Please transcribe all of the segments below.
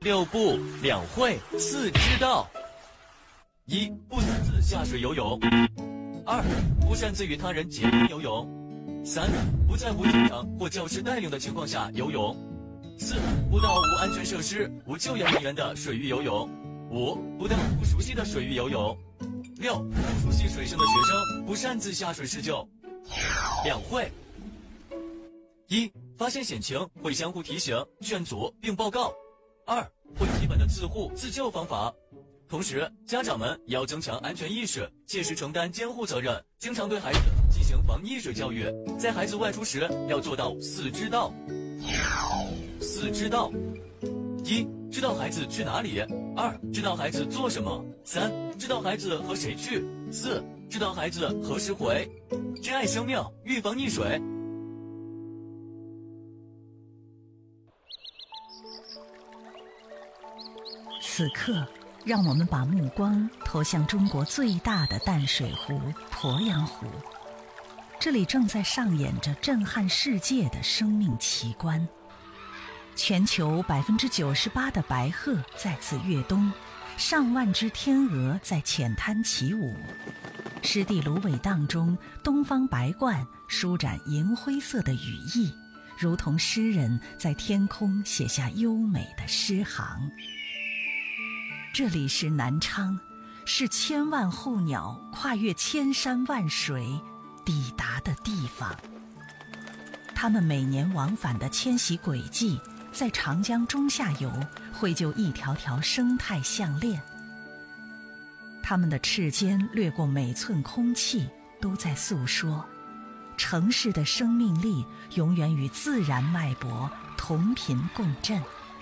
6不2会4知道。1. 不擅自下水游泳。2. 不擅自与他人结伴游泳。3. 不在无教长或教师带领的情况下游泳。4. 不到无安全设施、无救援人员的水域游泳。5. 不到不熟悉的水域游泳。6. 不熟悉水性的学生不擅自下水施救。2会。1. 发现险情会相互提醒、劝阻并报告。2. 会基本的自护自救方法。同时，家长们也要增强安全意识，切实承担监护责任，经常对孩子进行防溺水教育。在孩子外出时，要做到4知道。4知道：1. 知道孩子去哪里。2. 知道孩子做什么。3. 知道孩子和谁去。4. 知道孩子何时回。珍爱生命，预防溺水。 此刻，让我们把目光投向中国最大的淡水湖——鄱阳湖。这里正在上演着震撼世界的生命奇观。全球98%的白鹤在此跃冬，上万只天鹅在浅滩起舞。湿地芦苇荡中，东方白鹳舒展银灰色的羽翼，如同诗人在天空写下优美的诗行。这里是南昌，是千万候鸟跨越千山万水抵达的地方。它们每年往返的迁徙轨迹，在长江中下游绘就一条条生态项链。它们的翅尖掠过每寸空气，都在诉说城市的生命力永远与自然脉搏同频共振。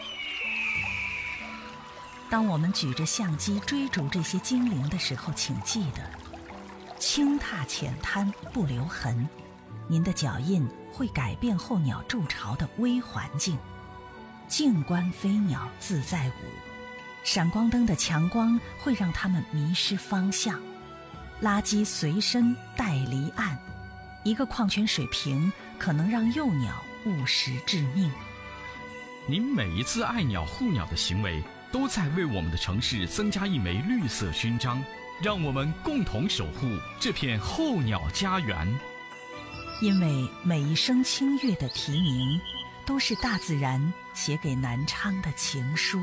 当我们举着相机追逐这些精灵的时候，请记得轻踏浅滩不留痕，您的脚印会改变候鸟筑巢的微环境。静观飞鸟自在舞，闪光灯的强光会让它们迷失方向。垃圾随身带离岸，一个矿泉水瓶可能让幼鸟误食致命。 您每一次爱鸟护鸟的行为，都在为我们的城市增加一枚绿色勋章，让我们共同守护这片候鸟家园。 因为每一声清越的啼鸣，都是大自然写给南昌的情书。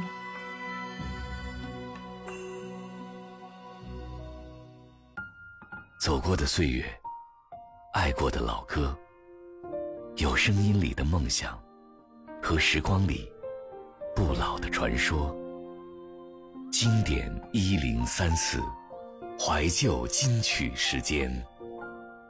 走过的岁月，爱过的老歌，有声音里的梦想，和时光里不老的传说。经典1034，怀旧金曲时间。